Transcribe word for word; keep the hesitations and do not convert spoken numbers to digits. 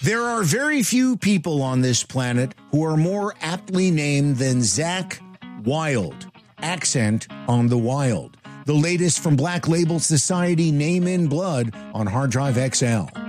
There are very few people on this planet who are more aptly named than Zakk Wylde. Accent on the wild. The latest from Black Label Society, Name in Blood on Hard Drive X L.